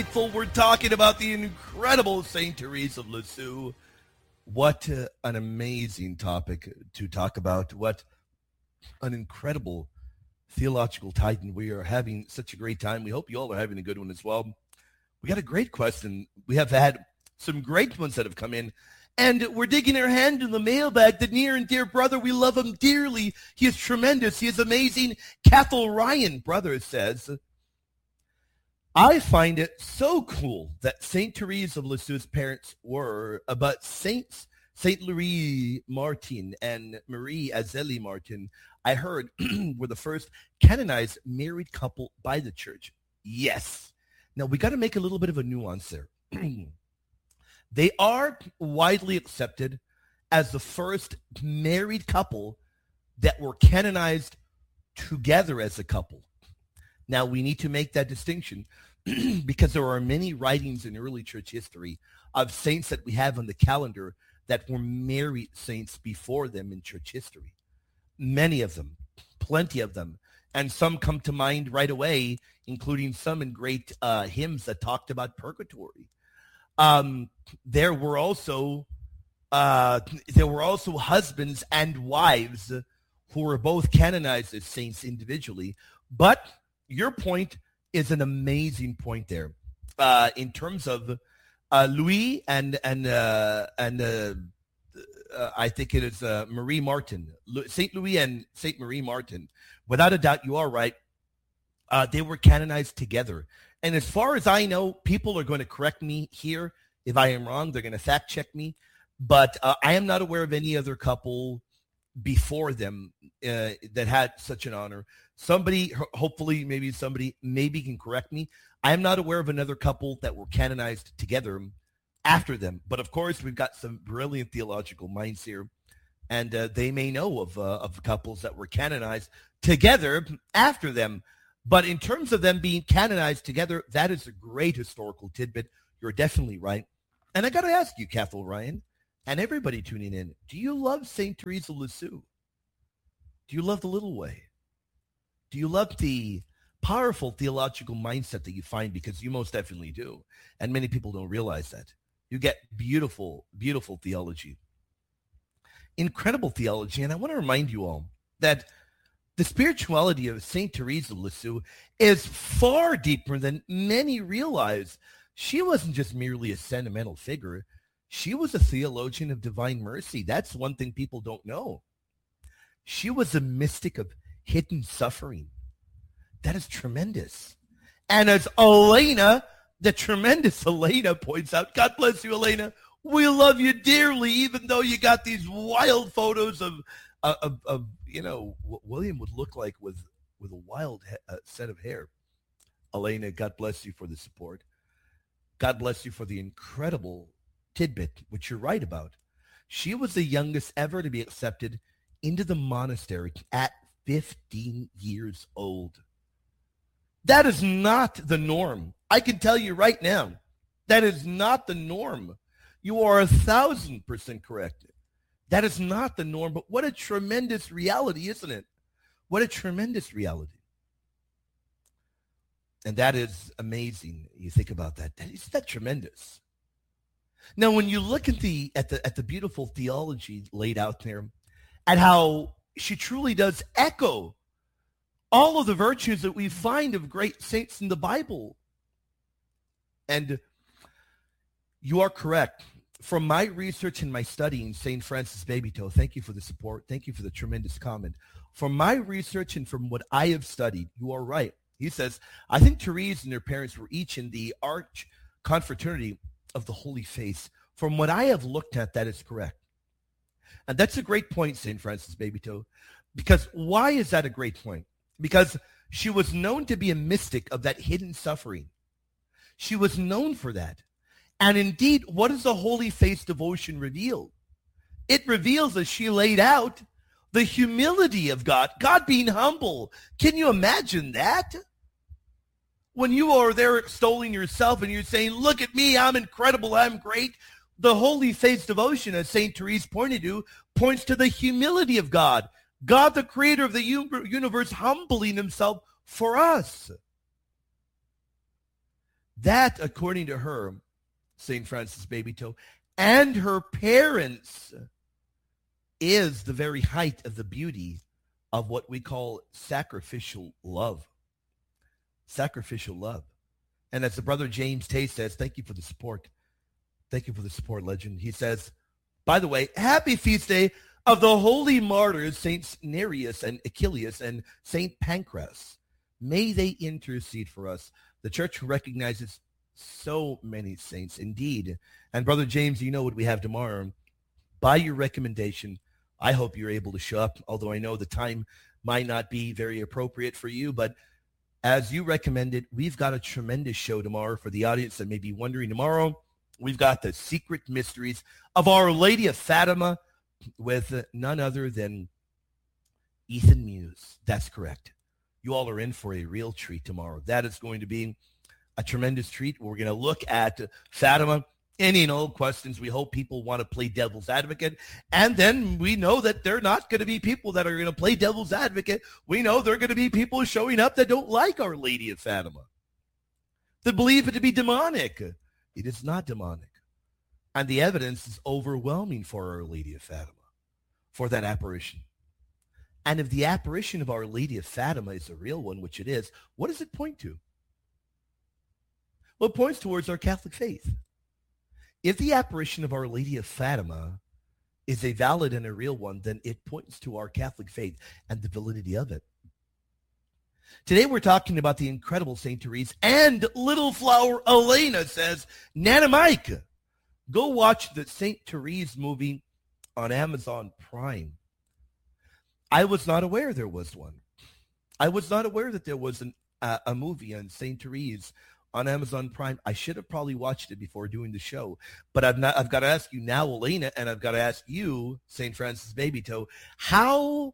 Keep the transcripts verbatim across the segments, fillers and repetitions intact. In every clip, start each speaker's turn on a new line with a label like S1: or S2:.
S1: We're talking about the incredible Saint Therese of Lisieux. What uh, an amazing topic to talk about. What an incredible theological titan. We are having such a great time. We hope you all are having a good one as well. We got a great question. We have had some great ones that have come in. And we're digging our hand in the mailbag. The near and dear brother, we love him dearly. He is tremendous. He is amazing. Cathal Ryan, brother, says, I find it so cool that Saint Therese of Lisieux's parents were, uh, but Saints Saint Louis Martin and Marie Azélie Martin, I heard, were the first canonized married couple by the church. Yes. Now, we got to make a little bit of a nuance there. They are widely accepted as the first married couple that were canonized together as a couple. Now, we need to make that distinction because there are many writings in early church history of saints that we have on the calendar that were married saints before them in church history. Many of them, plenty of them, and some come to mind right away, including some in great uh, hymns that talked about purgatory. Um, there were also uh, there were also husbands and wives who were both canonized as saints individually, but your point is an amazing point there. Uh, in terms of uh, Louis and and uh, and uh, uh, I think it is uh, Marie Martin, Saint Louis and Saint Marie Martin. Without a doubt, you are right. Uh, they were canonized together. And as far as I know, people are going to correct me here if I am wrong. They're going to fact check me. But uh, I am not aware of any other couple before them uh, that had such an honor. Somebody, hopefully, maybe somebody maybe can correct me. I am not aware of another couple that were canonized together after them. But of course, we've got some brilliant theological minds here, and uh, they may know of uh, of couples that were canonized together after them. But in terms of them being canonized together, that is a great historical tidbit. You're definitely right. And I got to ask you, Cathal Ryan, and everybody tuning in, do you love Saint Therese of Lisieux? Do you love the little way? Do you love the powerful theological mindset that you find? Because you most definitely do. And many people don't realize that. You get beautiful, beautiful theology. Incredible theology. And I want to remind you all that the spirituality of Saint Therese of Lisieux is far deeper than many realize. She wasn't just merely a sentimental figure. She was a theologian of divine mercy. That's one thing people don't know. She was a mystic of hidden suffering. That is tremendous. And as Elena, the tremendous Elena points out, God bless you, Elena, we love you dearly, even though you got these wild photos of uh, of, of, you know, what William would look like with, with a wild he- uh, set of hair. Elena, God bless you for the support. God bless you for the incredible tidbit, which you're right about. She was the youngest ever to be accepted into the monastery at fifteen years old. That is not the norm. I can tell you right now, that is not the norm. You are a thousand percent correct. That is not the norm, but what a tremendous reality, isn't it? What a tremendous reality. And that is amazing. You think about that. That is that tremendous. Now, when you look at the at the at the beautiful theology laid out there, at how she truly does echo all of the virtues that we find of great saints in the Bible. And you are correct. From my research and my studying, Saint Francis Babytoe, thank you for the support. Thank you for the tremendous comment. From my research and from what I have studied, you are right. He says, I think Therese and her parents were each in the arch confraternity of the Holy Face. From what I have looked at, that is correct. And that's a great point, Saint Francis Babytoe. Because why is that a great point? Because she was known to be a mystic of that hidden suffering. She was known for that. And indeed, what does the Holy Face devotion reveal? It reveals, as she laid out, the humility of God, God being humble. Can you imagine that? When you are there extolling yourself and you're saying, look at me, I'm incredible, I'm great. The Holy Face devotion, as Saint Therese pointed to, points to the humility of God. God, the creator of the universe, humbling himself for us. That, according to her, Saint Francis Babytoe, and her parents, is the very height of the beauty of what we call sacrificial love. Sacrificial love. And as the brother James Tay says, thank you for the support. Thank you for the support, legend. He says, by the way, happy feast day of the holy martyrs, Saints Nereus and Achilles and Saint Pancras. May they intercede for us. The church recognizes so many saints indeed. And brother James, you know what we have tomorrow. By your recommendation, I hope you're able to show up, although I know the time might not be very appropriate for you, but as you recommended, we've got a tremendous show tomorrow for the audience that may be wondering. Tomorrow, we've got the secret mysteries of Our Lady of Fatima with none other than Ethan Muse. That's correct. You all are in for a real treat tomorrow. That is going to be a tremendous treat. We're going to look at Fatima. Any and all questions. We hope people want to play devil's advocate. And then we know that they're not going to be people that are going to play devil's advocate. We know they're going to be people showing up that don't like Our Lady of Fatima, that believe it to be demonic. It is not demonic. And the evidence is overwhelming for Our Lady of Fatima, for that apparition. And if the apparition of Our Lady of Fatima is a real one, which it is, what does it point to? Well, it points towards our Catholic faith. If the apparition of Our Lady of Fatima is a valid and a real one, then it points to our Catholic faith and the validity of it. Today we're talking about the incredible Saint Therese, and Little Flower Elena says, Nana Mike, go watch the Saint Therese movie on Amazon Prime. I was not aware there was one. I was not aware that there was an, uh, a movie on Saint Therese on Amazon Prime. I should have probably watched it before doing the show, but I've not, I've got to ask you now, Elena, and I've got to ask you, Saint Francis Babytoe, how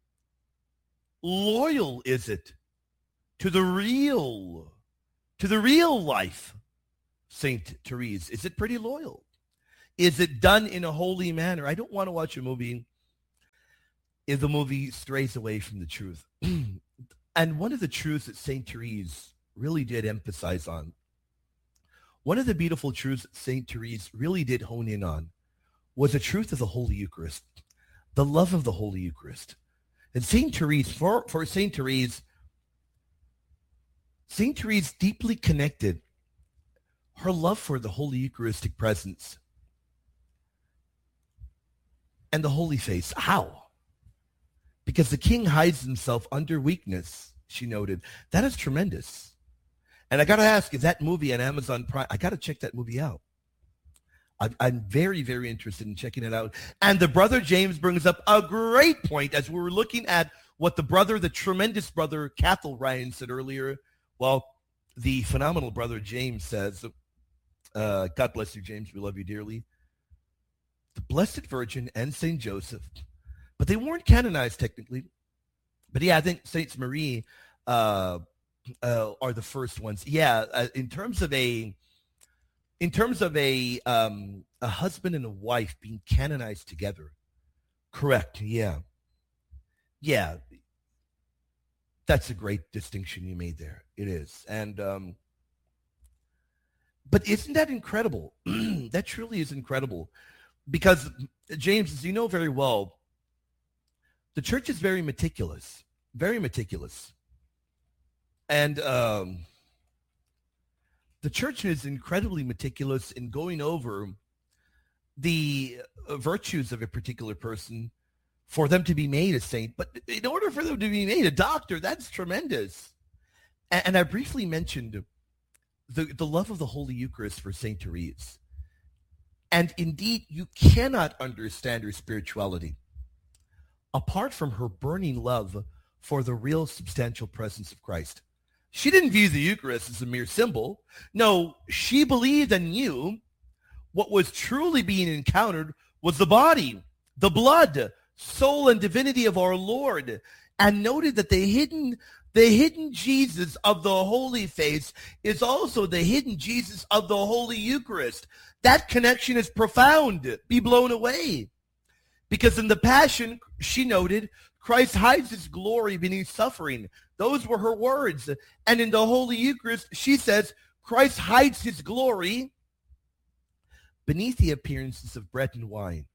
S1: loyal is it to the real, to the real life Saint Therese? Is it pretty loyal? Is it done in a holy manner? I don't want to watch a movie if the movie strays away from the truth. And one of the truths that Saint Therese really did emphasize on, one of the beautiful truths that Saint Therese really did hone in on, was the truth of the Holy Eucharist, the love of the Holy Eucharist. And Saint Therese, for, for Saint Therese, Saint Therese deeply connected her love for the Holy Eucharistic presence and the Holy Face. How? Because the king hides himself under weakness, she noted. That is tremendous. And I got to ask, is that movie on Amazon Prime? I got to check that movie out. I, I'm very, very interested in checking it out. And the brother James brings up a great point as we were looking at what the brother, the tremendous brother, Cathal Ryan said earlier. Well, the phenomenal brother James says, uh, God bless you, James. We love you dearly. The Blessed Virgin and Saint Joseph, but they weren't canonized technically. But yeah, I think Saints Marie uh, uh, are the first ones. Yeah, uh, in terms of a, in terms of a um, a husband and a wife being canonized together, correct? Yeah, yeah. That's a great distinction you made there. It is, and um, but isn't that incredible? That truly is incredible, because James, as you know very well, the church is very meticulous, very meticulous. And um, the church is incredibly meticulous in going over the virtues of a particular person for them to be made a saint. But in order for them to be made a doctor, that's tremendous. And, and I briefly mentioned the, the love of the Holy Eucharist for Saint Therese. And indeed, you cannot understand her spirituality apart from her burning love for the real substantial presence of Christ. She didn't view the Eucharist as a mere symbol. No, she believed and knew what was truly being encountered was the body, the blood, soul, and divinity of our Lord, and noted that the hidden, the hidden Jesus of the Holy Face is also the hidden Jesus of the Holy Eucharist. That connection is profound. Be blown away. Because in the Passion, she noted, Christ hides his glory beneath suffering. Those were her words. And in the Holy Eucharist, she says, Christ hides his glory beneath the appearances of bread and wine.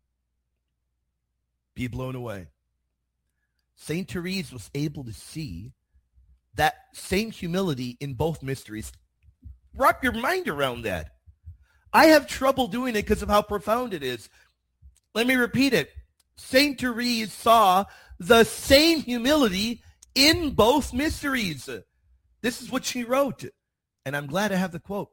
S1: Be blown away. Saint Therese was able to see that same humility in both mysteries. Wrap your mind around that. I have trouble doing it because of how profound it is. Let me repeat it. Saint Therese saw the same humility in both mysteries. This is what she wrote, and I'm glad I have the quote.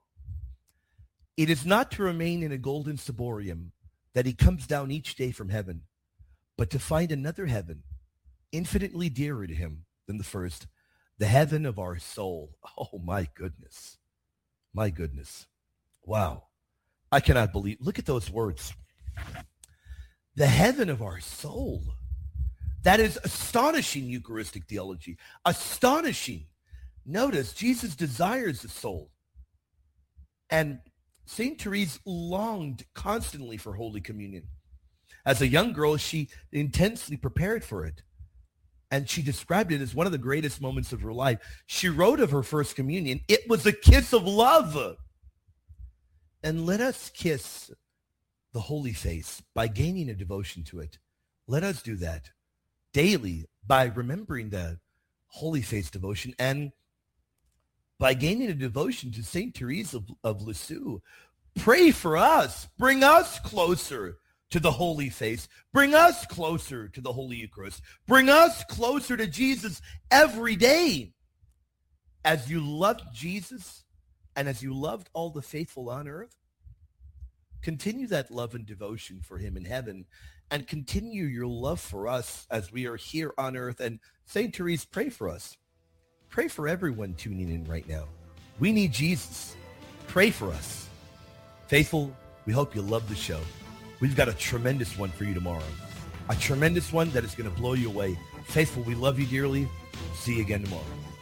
S1: It is not to remain in a golden ciborium that he comes down each day from heaven, but to find another heaven, infinitely dearer to him than the first, the heaven of our soul. Oh, my goodness. My goodness. Wow. I cannot believe. Look at those words. The heaven of our soul. That is astonishing Eucharistic theology. Astonishing. Notice, Jesus desires the soul. And Saint Therese longed constantly for Holy Communion. As a young girl, she intensely prepared for it. And she described it as one of the greatest moments of her life. She wrote of her first communion, it was a kiss of love. And let us kiss the Holy Face by gaining a devotion to it. Let us do that daily by remembering the Holy Face devotion and by gaining a devotion to Saint Therese of, of Lisieux. Pray for us. Bring us closer to the Holy Face. Bring us closer to the Holy Eucharist. Bring us closer to Jesus every day. As you loved Jesus and as you loved all the faithful on earth, continue that love and devotion for him in heaven and continue your love for us as we are here on earth. And Saint Therese, pray for us. Pray for everyone tuning in right now. We need Jesus. Pray for us. Faithful, we hope you love the show. We've got a tremendous one for you tomorrow. A tremendous one that is going to blow you away. Faithful, we love you dearly. See you again tomorrow.